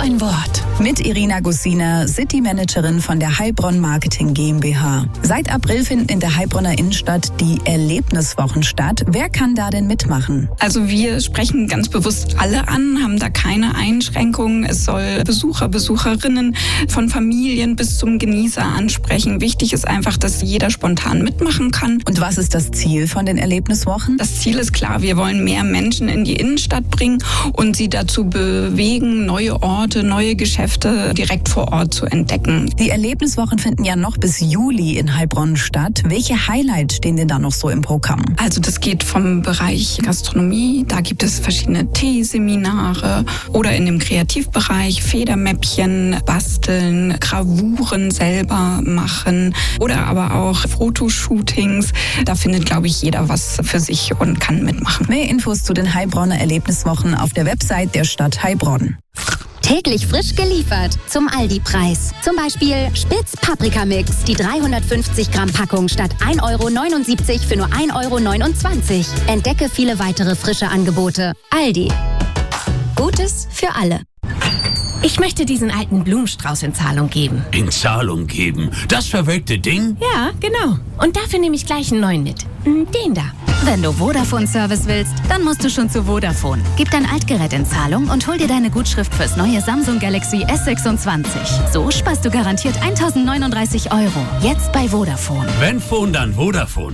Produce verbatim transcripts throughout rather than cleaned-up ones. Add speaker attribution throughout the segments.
Speaker 1: ein Wort. Mit Irina Gussiner, City-Managerin von der Heilbronn Marketing GmbH. Seit April finden in der Heilbronner Innenstadt die Erlebniswochen statt. Wer kann da denn mitmachen?
Speaker 2: Also wir sprechen ganz bewusst alle an, haben da keine Einschränkungen. Es soll Besucher, Besucherinnen von Familien bis zum Genießer ansprechen. Wichtig ist einfach, dass jeder spontan mitmachen kann.
Speaker 1: Und was ist das Ziel von den Erlebniswochen?
Speaker 2: Das Ziel ist klar, wir wollen mehr Menschen in die Innenstadt bringen und sie dazu bewegen, neue Orte, neue Geschäfte direkt vor Ort zu entdecken.
Speaker 1: Die Erlebniswochen finden ja noch bis Juli in Heilbronn statt. Welche Highlights stehen denn da noch so im Programm?
Speaker 2: Also das geht vom Bereich Gastronomie, da gibt es verschiedene Teeseminare oder in dem Kreativbereich Federmäppchen basteln, Gravuren selber machen oder aber auch Fotoshootings. Da findet, glaube ich, jeder was für sich und kann mitmachen.
Speaker 1: Mehr Infos zu den Heilbronner Erlebniswochen auf der Website der Stadt Heilbronn.
Speaker 3: Täglich frisch geliefert zum Aldi-Preis. Zum Beispiel Spitz Paprikamix, die dreihundertfünfzig Gramm Packung statt ein Euro neunundsiebzig für nur ein Euro neunundzwanzig. Entdecke viele weitere frische Angebote. Aldi. Gutes für alle.
Speaker 4: Ich möchte diesen alten Blumenstrauß in Zahlung geben.
Speaker 5: In Zahlung geben? Das verwelkte Ding?
Speaker 4: Ja, genau. Und dafür nehme ich gleich einen neuen mit. Den da.
Speaker 6: Wenn du Vodafone-Service willst, dann musst du schon zu Vodafone. Gib dein Altgerät in Zahlung und hol dir deine Gutschrift fürs neue Samsung Galaxy S sechsundzwanzig. So sparst du garantiert eintausendneununddreißig Euro. Jetzt bei Vodafone.
Speaker 5: Wenn Phone, dann Vodafone.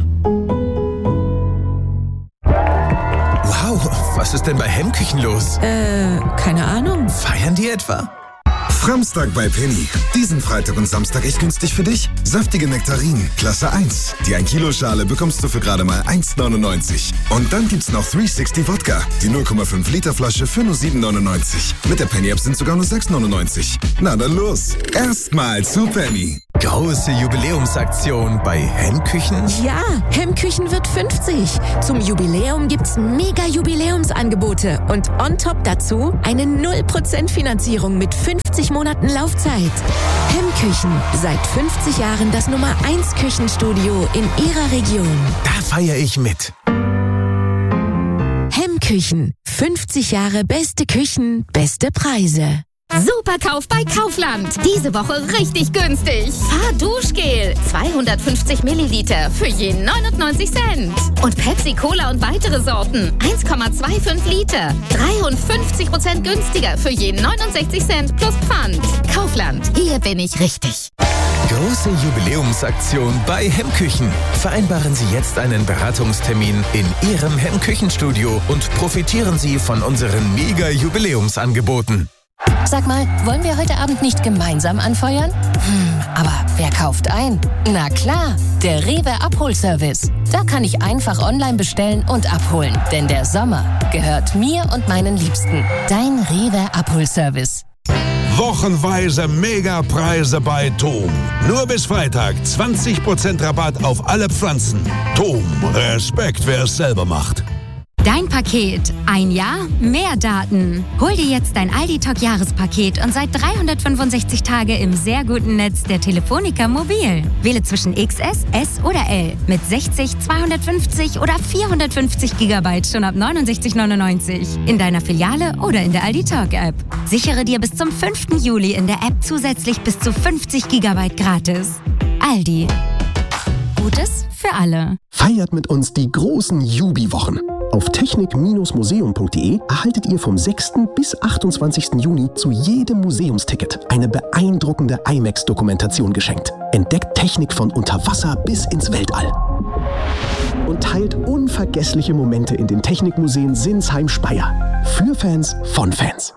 Speaker 7: Wow, was ist denn bei Hemmküchen los?
Speaker 4: Äh, keine Ahnung.
Speaker 7: Feiern die etwa?
Speaker 8: Framstag bei Penny. Diesen Freitag und Samstag echt günstig für dich. Saftige Nektarinen, Klasse eins. Die ein Kilo Schale bekommst du für gerade mal eins neunundneunzig. Und dann gibt's noch dreihundertsechzig Wodka. Die null Komma fünf Liter Flasche für nur sieben neunundneunzig. Mit der Penny-App sind sogar nur sechs neunundneunzig. Na dann los. Erstmal zu Penny.
Speaker 7: Große Jubiläumsaktion bei Hemmküchen?
Speaker 4: Ja, Hemmküchen wird fünfzig. Zum Jubiläum gibt's mega Jubiläumsangebote. Und on top dazu eine null Prozent Finanzierung mit fünfzig Monaten Laufzeit. Hemmküchen, seit fünfzig Jahren das Nummer eins Küchenstudio in Ihrer Region.
Speaker 7: Da feiere ich mit.
Speaker 4: Hemmküchen, fünfzig Jahre beste Küchen, beste Preise.
Speaker 3: Superkauf bei Kaufland. Diese Woche richtig günstig. Fahrduschgel. zweihundertfünfzig Milliliter für je neunundneunzig Cent. Und Pepsi Cola und weitere Sorten. eins Komma fünfundzwanzig Liter. dreiundfünfzig Prozent günstiger für je neunundsechzig Cent plus Pfand. Kaufland. Hier bin ich richtig.
Speaker 7: Große Jubiläumsaktion bei Hemmküchen. Vereinbaren Sie jetzt einen Beratungstermin in Ihrem Hemmküchenstudio und profitieren Sie von unseren Mega-Jubiläumsangeboten.
Speaker 4: Sag mal, wollen wir heute Abend nicht gemeinsam anfeuern? Hm, aber wer kauft ein? Na klar, der Rewe Abholservice. Da kann ich einfach online bestellen und abholen. Denn der Sommer gehört mir und meinen Liebsten. Dein Rewe Abholservice.
Speaker 9: Wochenweise Megapreise bei Tom. Nur bis Freitag zwanzig Prozent Rabatt auf alle Pflanzen. Tom, Respekt, wer es selber macht.
Speaker 6: Dein Paket. Ein Jahr, mehr Daten. Hol dir jetzt dein Aldi-Talk-Jahrespaket und seit dreihundertfünfundsechzig Tage im sehr guten Netz der Telefonica Mobil. Wähle zwischen X S, S oder L mit sechzig, zweihundertfünfzig oder vierhundertfünfzig Gigabyte schon ab neunundsechzig neunundneunzig. In deiner Filiale oder in der Aldi-Talk-App. Sichere dir bis zum fünften Juli in der App zusätzlich bis zu fünfzig Gigabyte gratis. Aldi. Gutes für alle.
Speaker 10: Feiert mit uns die großen Jubi-Wochen. Auf technik Museum punkt de erhaltet ihr vom sechsten bis achtundzwanzigsten Juni zu jedem Museumsticket eine beeindruckende IMAX-Dokumentation geschenkt. Entdeckt Technik von unter Wasser bis ins Weltall. Und teilt unvergessliche Momente in den Technikmuseen Sinsheim-Speyer. Für Fans von Fans.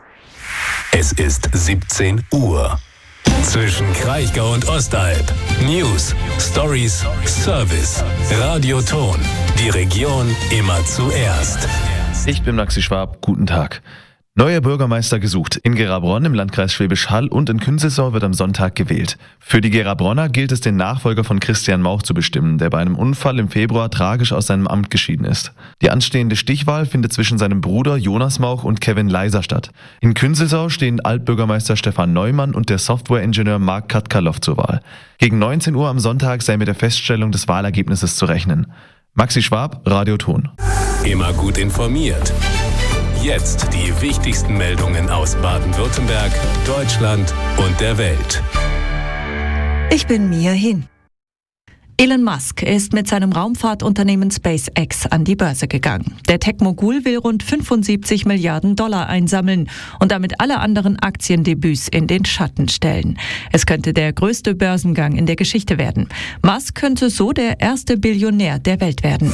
Speaker 5: Es ist siebzehn Uhr. Zwischen Kraichgau und Ostalb. News, Stories, Service. Radioton. Die Region immer zuerst.
Speaker 11: Ich bin Maxi Schwab. Guten Tag. Neuer Bürgermeister gesucht. In Gera-Bronn im Landkreis Schwäbisch Hall und in Künzelsau wird am Sonntag gewählt. Für die Gera-Bronner gilt es, den Nachfolger von Christian Mauch zu bestimmen, der bei einem Unfall im Februar tragisch aus seinem Amt geschieden ist. Die anstehende Stichwahl findet zwischen seinem Bruder Jonas Mauch und Kevin Leiser statt. In Künzelsau stehen Altbürgermeister Stefan Neumann und der Softwareingenieur Mark Katkalow zur Wahl. Gegen neunzehn Uhr am Sonntag sei mit der Feststellung des Wahlergebnisses zu rechnen. Maxi Schwab, Radioton.
Speaker 5: Immer gut informiert. Jetzt die wichtigsten Meldungen aus Baden-Württemberg, Deutschland und der Welt.
Speaker 12: Ich bin Mia Hin. Elon Musk ist mit seinem Raumfahrtunternehmen SpaceX an die Börse gegangen. Der Tech-Mogul will rund fünfundsiebzig Milliarden Dollar einsammeln und damit alle anderen Aktiendebüts in den Schatten stellen. Es könnte der größte Börsengang in der Geschichte werden. Musk könnte so der erste Billionär der Welt werden.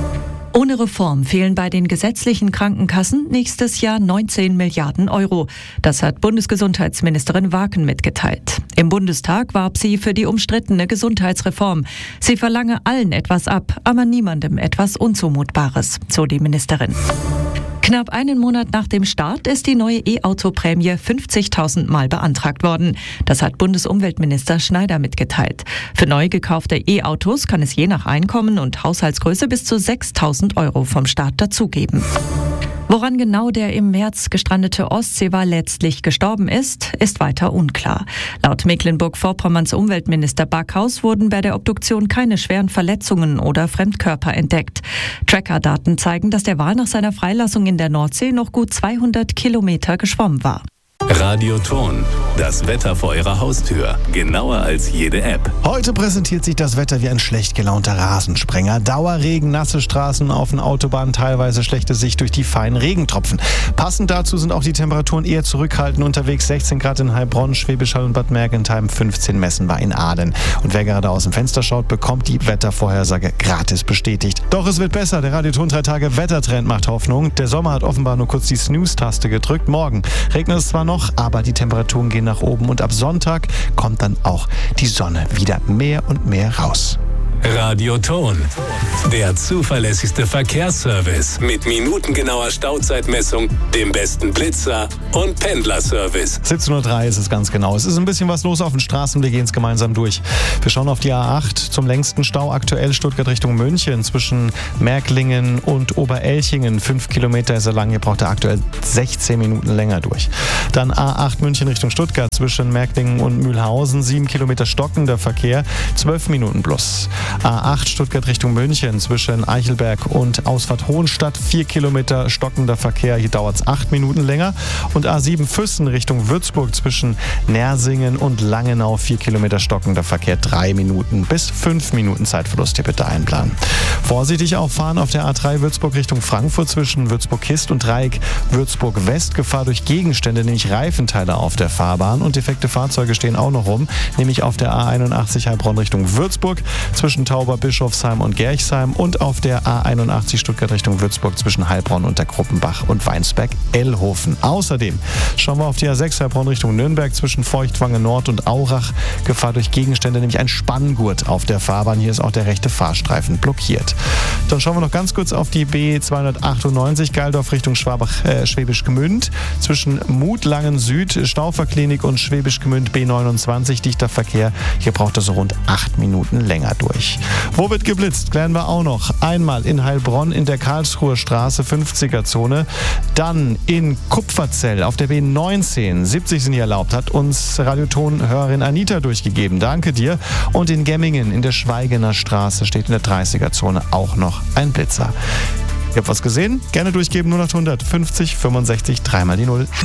Speaker 12: Ohne Reform fehlen bei den gesetzlichen Krankenkassen nächstes Jahr neunzehn Milliarden Euro. Das hat Bundesgesundheitsministerin Waken mitgeteilt. Im Bundestag warb sie für die umstrittene Gesundheitsreform. Sie verlange allen etwas ab, aber niemandem etwas Unzumutbares, so die Ministerin. Knapp einen Monat nach dem Start ist die neue E-Auto-Prämie fünfzigtausend Mal beantragt worden. Das hat Bundesumweltminister Schneider mitgeteilt. Für neu gekaufte E-Autos kann es je nach Einkommen und Haushaltsgröße bis zu sechstausend Euro vom Staat dazugeben. Woran genau der im März gestrandete Ostseewal letztlich gestorben ist, ist weiter unklar. Laut Mecklenburg-Vorpommerns Umweltminister Backhaus wurden bei der Obduktion keine schweren Verletzungen oder Fremdkörper entdeckt. Tracker-Daten zeigen, dass der Wal nach seiner Freilassung in der Nordsee noch gut zweihundert Kilometer geschwommen war.
Speaker 5: Radio Ton, das Wetter vor Ihrer Haustür. Genauer als jede App.
Speaker 13: Heute präsentiert sich das Wetter wie ein schlecht gelaunter Rasensprenger. Dauerregen, nasse Straßen auf den Autobahnen, teilweise schlechte Sicht durch die feinen Regentropfen. Passend dazu sind auch die Temperaturen eher zurückhaltend unterwegs. sechzehn Grad in Heilbronn, Schwäbisch Hall und Bad Mergentheim, fünfzehn messbar in Aden. Und wer gerade aus dem Fenster schaut, bekommt die Wettervorhersage gratis bestätigt. Doch es wird besser. Der Radio Ton drei Tage Wettertrend macht Hoffnung. Der Sommer hat offenbar nur kurz die Snooze-Taste gedrückt. Morgen regnet es zwar noch, aber die Temperaturen gehen nach oben und ab Sonntag kommt dann auch die Sonne wieder mehr und mehr raus.
Speaker 5: Radio Ton, der zuverlässigste Verkehrsservice mit minutengenauer Stauzeitmessung, dem besten Blitzer und Pendlerservice.
Speaker 13: siebzehn Uhr drei ist es ganz genau. Es ist ein bisschen was los auf den Straßen, wir gehen es gemeinsam durch. Wir schauen auf die A acht zum längsten Stau aktuell Stuttgart Richtung München zwischen Märklingen und Oberelchingen. Fünf Kilometer ist er lang, hier braucht er aktuell sechzehn Minuten länger durch. Dann A acht München Richtung Stuttgart zwischen Märklingen und Mühlhausen. Sieben Kilometer stockender Verkehr, zwölf Minuten plus. A acht Stuttgart Richtung München zwischen Eichelberg und Ausfahrt Hohenstadt. Vier Kilometer stockender Verkehr, hier dauert es acht Minuten länger. Und A sieben Füssen Richtung Würzburg zwischen Nersingen und Langenau. Vier Kilometer stockender Verkehr, drei Minuten bis fünf Minuten Zeitverlust hier bitte einplanen. Vorsichtig auch fahren auf der A drei Würzburg Richtung Frankfurt zwischen Würzburg-Kist und Dreieck Würzburg-West. Gefahr durch Gegenstände, nämlich Reifenteile auf der Fahrbahn. Und defekte Fahrzeuge stehen auch noch rum, nämlich auf der A einundachtzig Heilbronn Richtung Würzburg zwischen Tauber, Bischofsheim und Gerchsheim und auf der A einundachtzig Stuttgart Richtung Würzburg zwischen Heilbronn und der Gruppenbach und Weinsberg-Ellhofen. Außerdem schauen wir auf die A sechs Heilbronn Richtung Nürnberg zwischen Feuchtwange Nord und Aurach. Gefahr durch Gegenstände, nämlich ein Spanngurt auf der Fahrbahn. Hier ist auch der rechte Fahrstreifen blockiert. Dann schauen wir noch ganz kurz auf die B zweihundertachtundneunzig Geildorf Richtung Schwabach, äh, Schwäbisch Gmünd zwischen Mutlangen Süd, Stauferklinik und Schwäbisch Gmünd B neunundzwanzig. Dichter Verkehr. Hier braucht er so rund acht Minuten länger durch. Wo wird geblitzt? Klären wir auch noch. Einmal in Heilbronn in der Karlsruher Straße, fünfziger Zone. Dann in Kupferzell auf der B neunzehn. siebzig sind hier erlaubt, hat uns Radioton-Hörerin Anita durchgegeben. Danke dir. Und in Gemmingen in der Schweigener Straße steht in der dreißiger Zone auch noch ein Blitzer. Ihr habt was gesehen? Gerne durchgeben, null acht hundert fünfzig fünfundsechzig, dreimal die Null.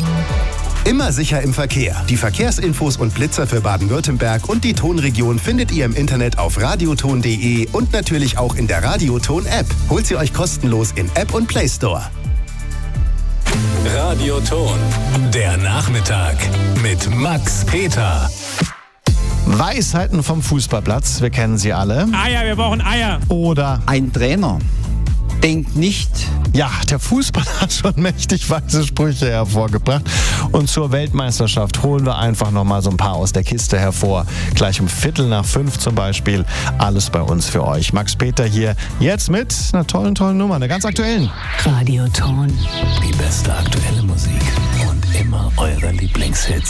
Speaker 14: Immer sicher im Verkehr. Die Verkehrsinfos und Blitzer für Baden-Württemberg und die Tonregion findet ihr im Internet auf radioton punkt de und natürlich auch in der Radioton-App. Holt sie euch kostenlos in App und Play Store.
Speaker 5: Radioton, der Nachmittag mit Max Peter.
Speaker 13: Weisheiten vom Fußballplatz, wir kennen sie alle.
Speaker 15: Eier, wir brauchen Eier.
Speaker 13: Oder
Speaker 16: ein Trainer denkt nicht.
Speaker 13: Ja, der Fußball hat schon mächtig weise Sprüche hervorgebracht. Und zur Weltmeisterschaft holen wir einfach nochmal so ein paar aus der Kiste hervor. Gleich um Viertel nach fünf zum Beispiel. Alles bei uns für euch. Max Peter hier, jetzt mit einer tollen, tollen Nummer, einer ganz aktuellen.
Speaker 1: Radioton.
Speaker 5: Die beste aktuelle Musik und immer eure Lieblingshits.